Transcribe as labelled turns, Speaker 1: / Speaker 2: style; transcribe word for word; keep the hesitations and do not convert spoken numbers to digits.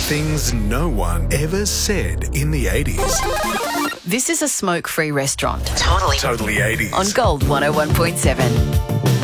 Speaker 1: Things no one ever said in the eighties.
Speaker 2: This is a smoke-free restaurant.
Speaker 3: Totally.
Speaker 1: Totally eighties.
Speaker 2: On Gold one oh one point seven.